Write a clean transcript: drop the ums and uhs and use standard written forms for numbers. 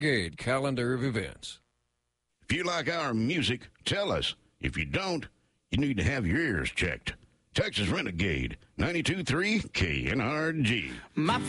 Renegade calendar of events. If you like our music, tell us. If you don't, you need to have your ears checked. Texas Renegade, 92.3 KNRG. My